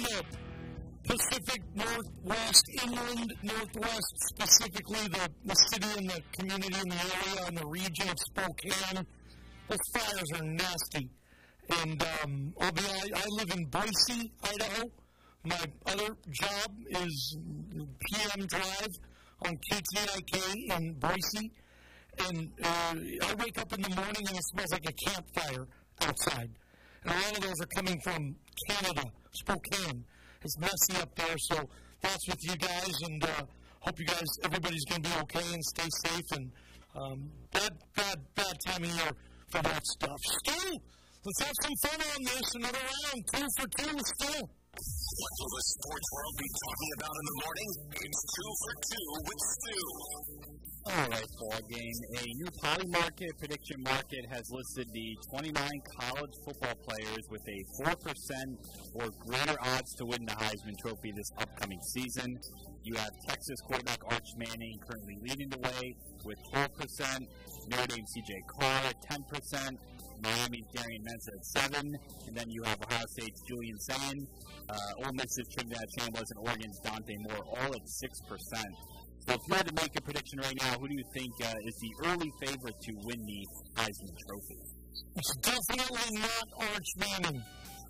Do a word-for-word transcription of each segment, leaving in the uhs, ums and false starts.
the Pacific Northwest, inland Northwest, specifically the, the city and the community in the area and the region of Spokane. Those fires are nasty. And um, I'll be, I, I live in Boise, Idaho. My other job is P M Drive on K T N I K in Boise. And uh, I wake up in the morning and it smells like a campfire outside. And a lot of those are coming from Canada, Spokane. It's messy up there, so that's with you guys, and uh, hope you guys, everybody's going to be okay and stay safe. And um, bad, bad, bad time of year for that stuff. Stu, let's have some fun on this. Another round, two for two with Stu. What will the sports world be talking about in the morning? It's two for two with Stu. All right, ball game. A new Polymarket prediction market has listed the twenty-nine college football players with a four percent or greater odds to win the Heisman Trophy this upcoming season. You have Texas quarterback Arch Manning currently leading the way with twelve percent, Notre Dame C J Carr at ten percent, Miami's Darian Mensah at seven percent, and then you have Ohio State's Julian Sayin, uh, Ole Miss's Trinidad Chambliss, and Oregon's Dante Moore all at six percent. So if you had to make a prediction right now, who do you think uh, is the early favorite to win the Heisman Trophy? It's definitely not Arch Manning.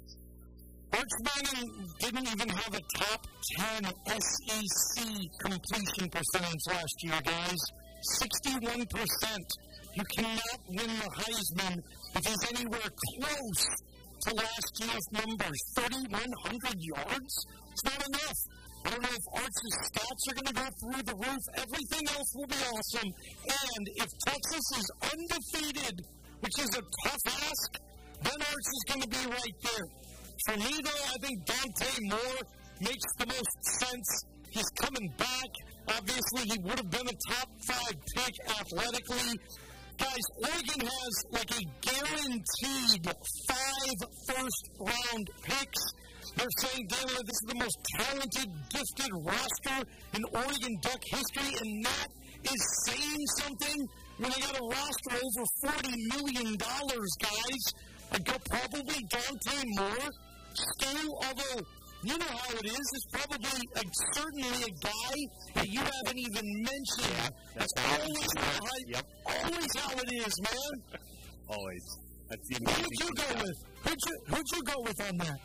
Arch Manning didn't even have a top ten S E C completion percentage last year, guys. sixty-one percent. You cannot win the Heisman if he's anywhere close to last year's numbers. thirty-one hundred yards? It's not enough. I don't know if Arch's stats are going to go through the roof. Everything else will be awesome. And if Texas is undefeated, which is a tough ask, then Arch is going to be right there. For me, though, I think Dante Moore makes the most sense. He's coming back. Obviously, he would have been a top five pick athletically. Guys, Oregon has like a guaranteed five first-round picks. They're saying, Daniel, this is the most talented, gifted roster in Oregon Duck history, and that is saying something when they got a roster over forty million dollars, guys. I'd go probably Dante Moore. Stu, although you know how it is, is probably a, certainly a guy that you haven't even mentioned. Yeah, that's, that's always, how, yep. always how it is, man. Always. That's the Who'd you go with? Who'd you, who'd you go with on that?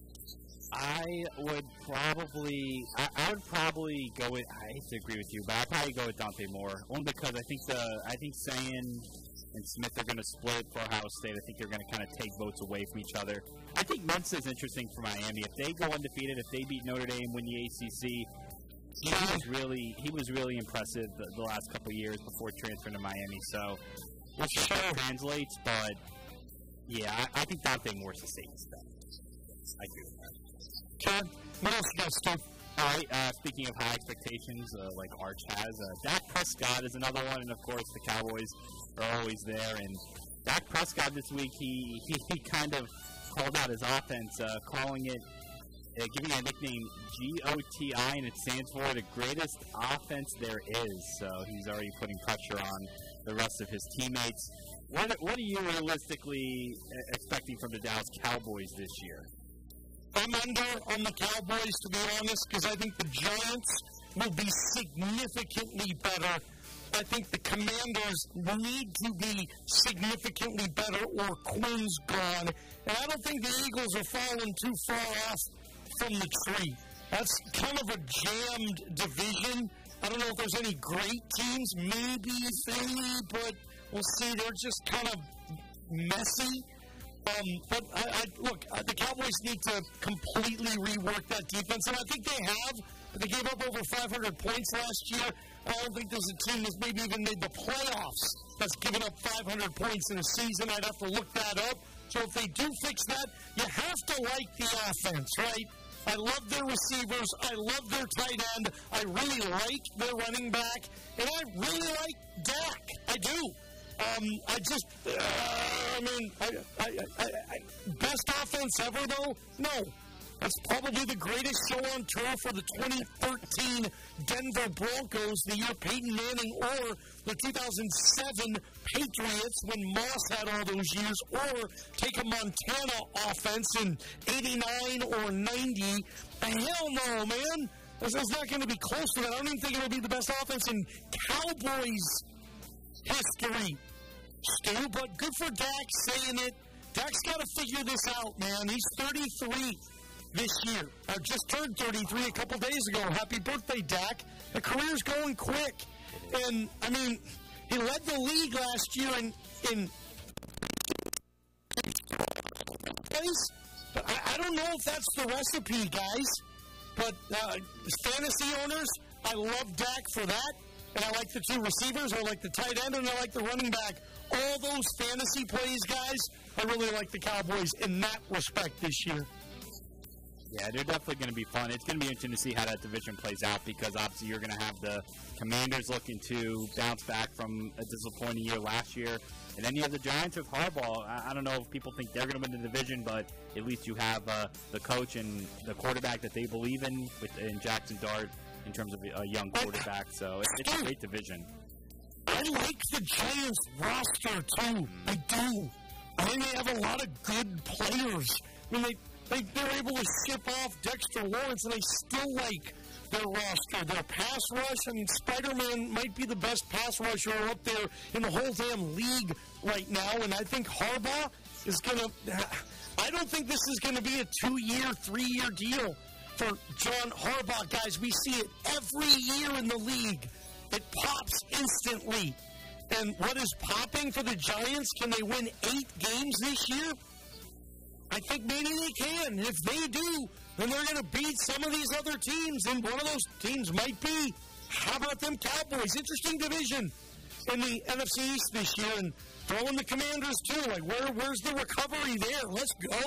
I would probably, I, I would probably go with. I hate to agree with you, but I'd probably go with Dante Moore, only because I think the, I think Sayin and Smith are going to split for Ohio State. I think they're going to kind of take votes away from each other. I think Mensah is interesting for Miami. If they go undefeated, if they beat Notre Dame, win the A C C, he was really, he was really impressive the, the last couple of years before transferring to Miami. So we'll see how it translates, but yeah, I, I think Dante Moore's a safest bet. I agree with that. Ken, what else you got, Stu? All right, uh, speaking of high expectations, uh, like Arch has, uh, Dak Prescott is another one, and of course the Cowboys are always there. And Dak Prescott this week, he, he, he kind of called out his offense, uh, calling it, uh, giving it a nickname G O T I, and it stands for the greatest offense there is. So he's already putting pressure on the rest of his teammates. What, what are you realistically expecting from the Dallas Cowboys this year? I'm under on the Cowboys, to be honest, because I think the Giants will be significantly better. I think the Commanders need to be significantly better, or Quinn's gone. And I don't think the Eagles are falling too far off from the tree. That's kind of a jammed division. I don't know if there's any great teams, maybe Philly, but we'll see. They're just kind of messy. Um, but, I, I, look, uh, the Cowboys need to completely rework that defense, and I think they have. But they gave up over five hundred points last year. I don't think there's a team that's maybe even made the playoffs that's given up five hundred points in a season. I'd have to look that up. So if they do fix that, you have to like the offense, right? I love their receivers. I love their tight end. I really like their running back. And I really like Dak. I do. Um, I just, uh, I mean, I, I, I, I, best offense ever, though? No. It's probably the greatest show on turf for the twenty thirteen Denver Broncos, the year Peyton Manning, or the two thousand seven Patriots when Moss had all those years, or take a Montana offense in eighty-nine or ninety. Hell no, man. It's not going to be close to that. I don't even think it'll be the best offense in Cowboys history, Stu, but good for Dak saying it. Dak's got to figure this out, man. He's thirty-three this year. I just turned thirty-three a couple days ago. Happy birthday, Dak. The career's going quick. And, I mean, he led the league last year in, in place. But I, I don't know if that's the recipe, guys. But uh, fantasy owners, I love Dak for that. And I like the two receivers. I like the tight end, and I like the running back. All those fantasy plays, guys, I really like the Cowboys in that respect this year. Yeah, they're definitely going to be fun. It's going to be interesting to see how that division plays out because obviously you're going to have the Commanders looking to bounce back from a disappointing year last year. And then you have the Giants with Harbaugh. I, I don't know if people think they're going to win the division, but at least you have uh, the coach and the quarterback that they believe in, with in Jackson Dart in terms of a young quarterback. So it's, it's a great division. I like the Giants roster, too. I do. I think they have a lot of good players. I mean, they... They, they're able to ship off Dexter Lawrence, and they still like their roster. Their pass rush, I mean, Spider-Man might be the best pass rusher up there in the whole damn league right now, and I think Harbaugh is going to – I don't think this is going to be a two-year, three-year deal for John Harbaugh. Guys, we see it every year in the league. It pops instantly. And what is popping for the Giants? Can they win eight games this year? I think maybe they can. If they do, then they're going to beat some of these other teams, and one of those teams might be, how about them Cowboys? Interesting division in the N F C East this year, and throw in the Commanders too. Like, where, where's the recovery there? Let's go.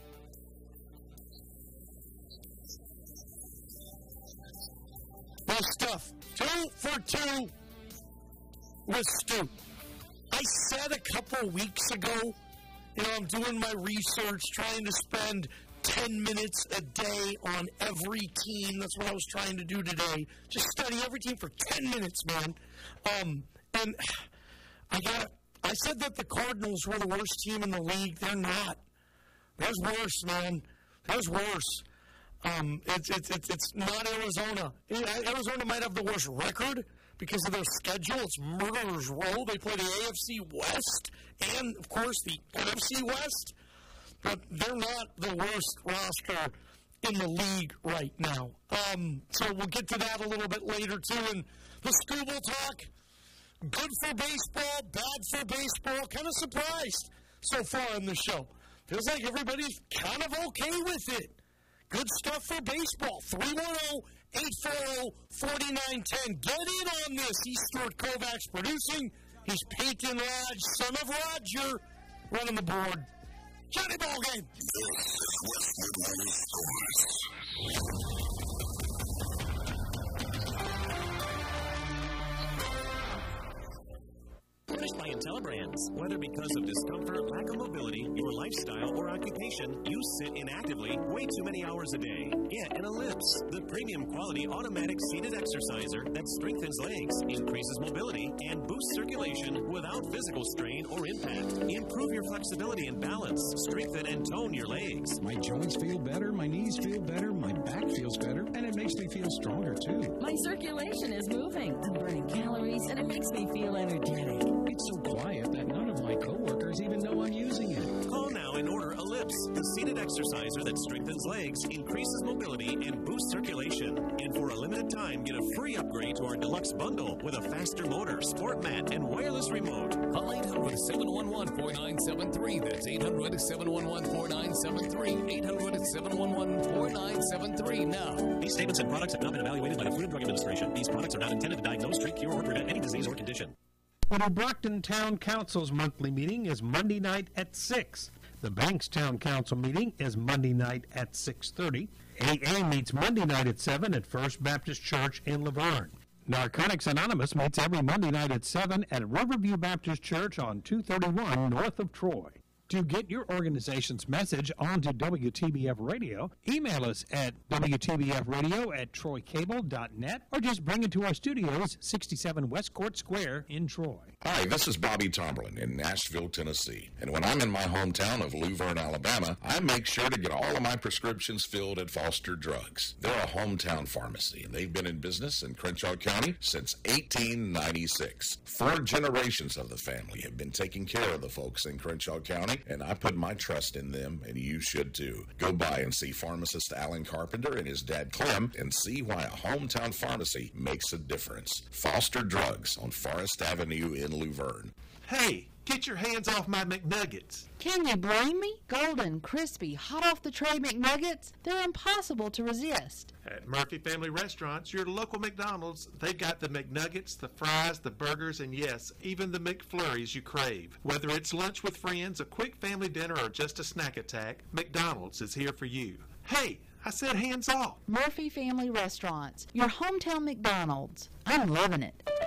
Well, stuff. Two for two with Stu. I said a couple weeks ago, you know, I'm doing my research, trying to spend ten minutes a day on every team. That's what I was trying to do today. Just study every team for ten minutes, man. Um, and I got I said that the Cardinals were the worst team in the league. They're not. There's worse, man. There's worse. Um, it's, it's, it's, it's not Arizona. Arizona might have the worst record because of their schedule. It's murderer's row. They play the A F C West and, of course, the N F C West. But they're not the worst roster in the league right now. Um, so we'll get to that a little bit later, too. And the Scooble talk, good for baseball, bad for baseball. Kind of surprised so far in the show. Feels like everybody's kind of okay with it. Good stuff for baseball. three one zero, eight four zero, four nine one zero. Get in on this. He's Stuart Kovacs producing. He's Peyton Raj, son of Roger, running the board. Johnny Ballgame. Furnished by IntelliBrands. Whether because of discomfort, lack of mobility, your lifestyle, or occupation, you sit inactively way too many hours a day. Get an Ellipse, the premium quality automatic seated exerciser that strengthens legs, increases mobility, and boosts circulation without physical strain or impact. Improve your flexibility and balance. Strengthen and tone your legs. My joints feel better, my knees feel better, my back feels better, and it makes me feel stronger too. My circulation is moving. I'm burning calories, and it makes me feel energetic. It's so quiet that none of my coworkers even know I'm using it. Call now and order Ellipse, the seated exerciser that strengthens legs, increases mobility, and boosts circulation. And for a limited time, get a free upgrade to our deluxe bundle with a faster motor, sport mat, and wireless remote. Call eight hundred, seven one one, four nine seven three. That's eight hundred, seven one one, four nine seven three. eight hundred, seven one one, four nine seven three now. These statements and products have not been evaluated by the Food and Drug Administration. These products are not intended to diagnose, treat, cure, or prevent any disease or condition. The Brockton Town Council's monthly meeting is Monday night at six. The Bankstown Council meeting is Monday night at six thirty. A A meets Monday night at seven at First Baptist Church in Laverne. Narcotics Anonymous meets every Monday night at seven at Riverview Baptist Church on two thirty-one north of Troy. To get your organization's message onto W T B F Radio, email us at W T B F radio at troy cable dot net or just bring it to our studios, sixty-seven West Court Square in Troy. Hi, this is Bobby Tomberlin in Nashville, Tennessee. And when I'm in my hometown of Luverne, Alabama, I make sure to get all of my prescriptions filled at Foster Drugs. They're a hometown pharmacy, and they've been in business in Crenshaw County since eighteen ninety-six. Four generations of the family have been taking care of the folks in Crenshaw County, and I put my trust in them, and you should too. Go by and see pharmacist Alan Carpenter and his dad Clem and see why a hometown pharmacy makes a difference. Foster Drugs on Forest Avenue in Luverne. Hey, get your hands off my McNuggets. Can you blame me? Golden, crispy, hot off the tray McNuggets? They're impossible to resist. At Murphy Family Restaurants, your local McDonald's, they've got the McNuggets, the fries, the burgers, and yes, even the McFlurries you crave. Whether it's lunch with friends, a quick family dinner, or just a snack attack, McDonald's is here for you. Hey, I said hands off. Murphy Family Restaurants, your hometown McDonald's. I'm loving it.